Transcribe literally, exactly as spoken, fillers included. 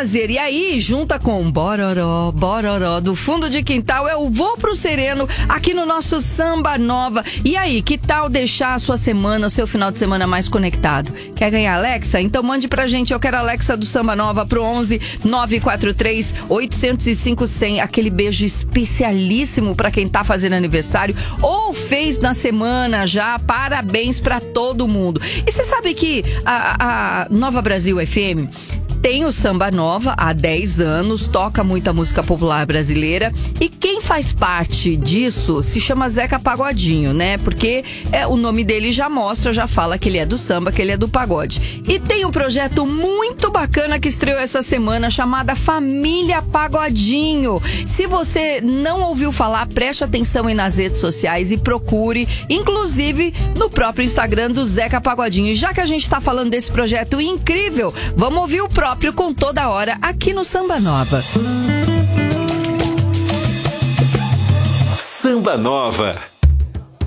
prazer. E aí, junta com Bororó, Bororó, do fundo de quintal, é o Vou Pro Sereno, aqui no nosso Samba Nova. E aí, que tal deixar a sua semana, o seu final de semana mais conectado? Quer ganhar Alexa? Então mande pra gente, eu quero a Alexa do Samba Nova pro onze nove quatro três oito zero cinco cem. Aquele beijo especialíssimo pra quem tá fazendo aniversário ou fez na semana já. Parabéns pra todo mundo. E você sabe que a, a Nova Brasil F M tem o Samba Nova há dez anos, toca muita música popular brasileira, e quem faz parte disso se chama Zeca Pagodinho, né? Porque é, o nome dele já mostra, já fala que ele é do samba, que ele é do pagode. E tem um projeto muito bacana que estreou essa semana, chamada Família Pagodinho. Se você não ouviu falar, preste atenção aí nas redes sociais e procure, inclusive no próprio Instagram do Zeca Pagodinho. E já que a gente tá falando desse projeto incrível, vamos ouvir o próprio com toda hora aqui no Samba Nova. Samba Nova.